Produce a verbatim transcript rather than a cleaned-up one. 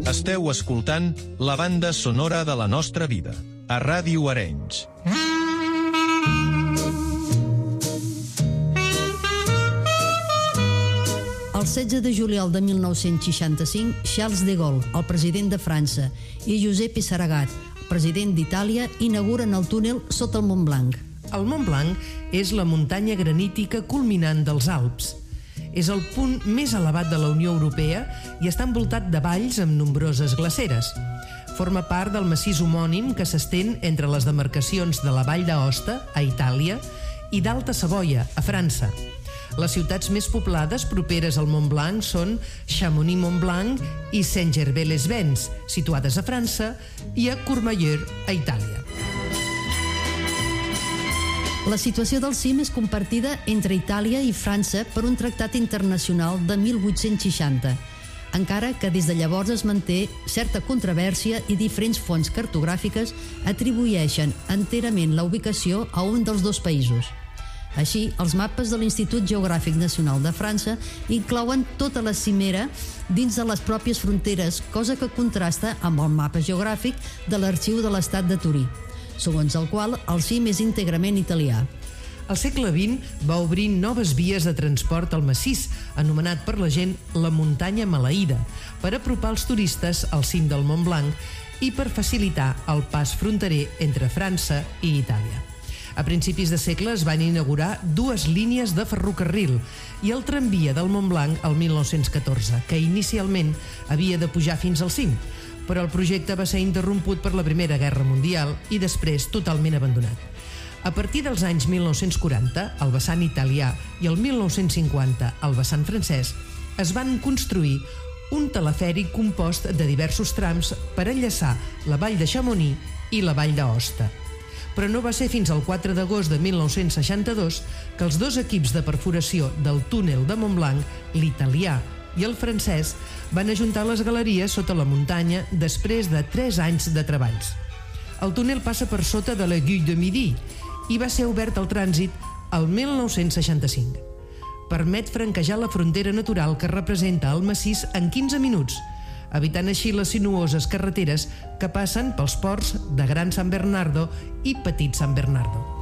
Esteu escoltant la banda sonora de la nostra vida, a Ràdio Arenys. El setze de juliol de mil nou-cents seixanta-cinc, Charles de Gaulle, el president de França, i Giuseppe Saragat, president d'Itàlia, inauguren el túnel sota el Mont Blanc. El Mont Blanc és la muntanya granítica culminant dels Alps. És el punt més elevat de la Unió Europea i està envoltat de valls amb nombroses glaceres. Forma part del massís homònim que s'estén entre les demarcacions de la Vall d'Aosta, a Itàlia, i d'Alta Savoia, a França. Les ciutats més poblades properes al Mont Blanc són Chamonix-Mont-Blanc i Saint-Gervais-les-Bains, situades a França, i a Courmayeur, a Itàlia. La situació del cim és compartida entre Itàlia i França per un tractat internacional de mil vuit-cents seixanta, encara que des de llavors es manté certa controvèrsia i diferents fonts cartogràfiques atribueixen enterament la ubicació a un dels dos països. Així, els mapes de l'Institut Geogràfic Nacional de França inclouen tota la cimera dins de les pròpies fronteres, cosa que contrasta amb el mapa geogràfic de l'Arxiu de l'Estat de Torí, segons el qual el cim és íntegrament italià. Al segle vint va obrir noves vies de transport al massís, anomenat per la gent la muntanya maleïda, per apropar els turistes al cim del Mont Blanc i per facilitar el pas fronterer entre França i Itàlia. A principis de segle es van inaugurar dues línies de ferrocarril i el tramvia del Mont Blanc el mil nou-cents catorze, que inicialment havia de pujar fins al cim, però el projecte va ser interromput per la Primera Guerra Mundial i després totalment abandonat. A partir dels anys mil nou-cents quaranta, el vessant italià, i el mil nou-cents cinquanta, el vessant francès, es van construir un telefèric compost de diversos trams per enllaçar la vall de Chamonix i la vall d'Aosta. Però no va ser fins al quatre d'agost de mil nou-cents seixanta-dos que els dos equips de perforació del túnel de Mont Blanc, l'italià i el francès, van ajuntar les galeries sota la muntanya després de tres anys de treballs. El túnel passa per sota de l'Aiguille de Midi i va ser obert al trànsit el mil nou-cents seixanta-cinc. Permet franquejar la frontera natural que representa el massís en quinze minuts, evitant així les sinuoses carreteres que passen pels ports de Gran San Bernardo i Petit San Bernardo.